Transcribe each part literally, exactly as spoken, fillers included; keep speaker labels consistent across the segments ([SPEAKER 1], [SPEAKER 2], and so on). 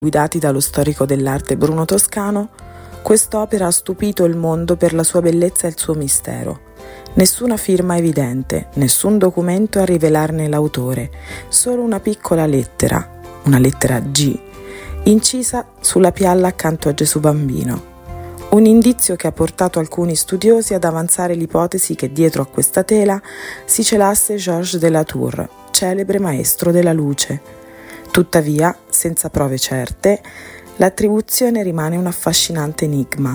[SPEAKER 1] guidati dallo storico dell'arte Bruno Toscano, quest'opera ha stupito il mondo per la sua bellezza e il suo mistero. Nessuna firma evidente, nessun documento a rivelarne l'autore, solo una piccola lettera, una lettera G, incisa sulla pialla accanto a Gesù bambino. Un indizio che ha portato alcuni studiosi ad avanzare l'ipotesi che dietro a questa tela si celasse Georges de la Tour, celebre maestro della luce. Tuttavia, senza prove certe, l'attribuzione rimane un affascinante enigma.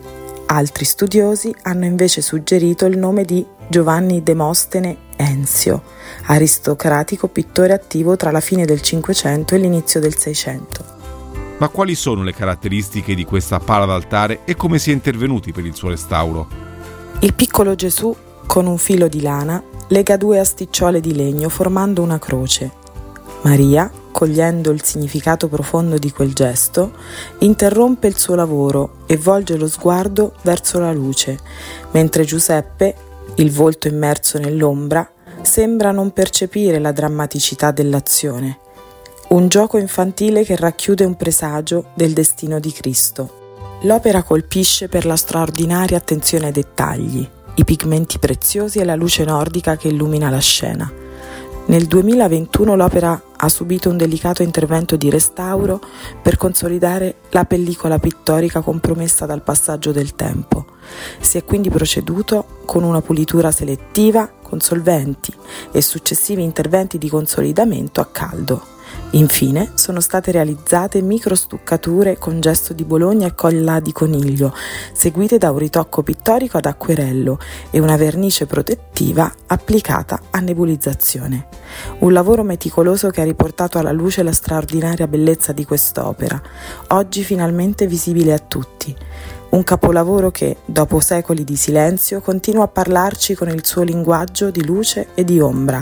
[SPEAKER 1] Altri studiosi hanno invece suggerito il nome di Giovanni Demostene Enzio, aristocratico pittore attivo tra la fine del Cinquecento e l'inizio del Seicento.
[SPEAKER 2] Ma quali sono le caratteristiche di questa pala d'altare e come si è intervenuti per il suo restauro?
[SPEAKER 1] Il piccolo Gesù, con un filo di lana, lega due asticciole di legno formando una croce. Maria, cogliendo il significato profondo di quel gesto, interrompe il suo lavoro e volge lo sguardo verso la luce, mentre Giuseppe, il volto immerso nell'ombra, sembra non percepire la drammaticità dell'azione. Un gioco infantile che racchiude un presagio del destino di Cristo. L'opera colpisce per la straordinaria attenzione ai dettagli, i pigmenti preziosi e la luce nordica che illumina la scena. Nel duemilaventuno l'opera ha subito un delicato intervento di restauro per consolidare la pellicola pittorica compromessa dal passaggio del tempo. Si è quindi proceduto con una pulitura selettiva, con solventi e successivi interventi di consolidamento a caldo. Infine sono state realizzate microstuccature con gesto di Bologna e colla di coniglio, seguite da un ritocco pittorico ad acquerello e una vernice protettiva applicata a nebulizzazione. Un lavoro meticoloso che ha riportato alla luce la straordinaria bellezza di quest'opera, oggi finalmente visibile a tutti. Un capolavoro che, dopo secoli di silenzio, continua a parlarci con il suo linguaggio di luce e di ombra.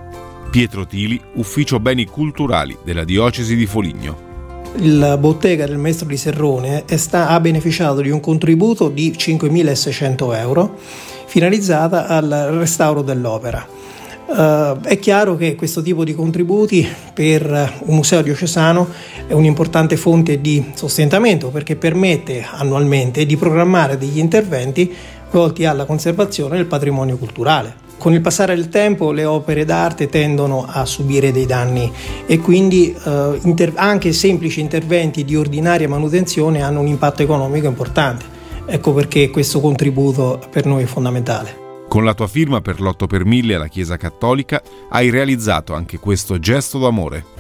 [SPEAKER 2] Pietro Tili, Ufficio Beni Culturali della Diocesi di Foligno.
[SPEAKER 3] La bottega del maestro di Serrone è sta, ha beneficiato di un contributo di cinquemilaseicento euro finalizzata al restauro dell'opera. Uh, è chiaro che questo tipo di contributi per un museo diocesano è un'importante fonte di sostentamento, perché permette annualmente di programmare degli interventi volti alla conservazione del patrimonio culturale. Con il passare del tempo le opere d'arte tendono a subire dei danni e quindi eh, inter- anche semplici interventi di ordinaria manutenzione hanno un impatto economico importante. Ecco perché questo contributo per noi è fondamentale.
[SPEAKER 2] Con la tua firma per l'otto per mille alla Chiesa Cattolica hai realizzato anche questo gesto d'amore.